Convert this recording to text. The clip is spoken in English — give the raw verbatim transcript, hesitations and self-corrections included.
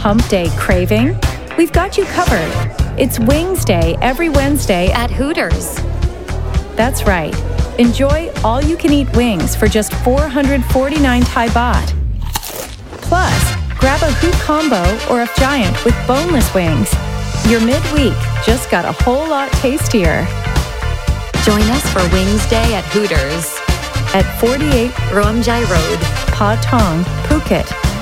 hump day craving? We've got you covered. It's Wings Day every Wednesday at Hooters. That's right. Enjoy all-you-can-eat wings for just four hundred forty-nine Thai baht. Plus, grab a Hoot combo or a Giant with boneless wings. Your midweek just got a whole lot tastier. Join us for Wings Day at Hooters at forty-eight Romjai Road, Pa Tong, Phuket.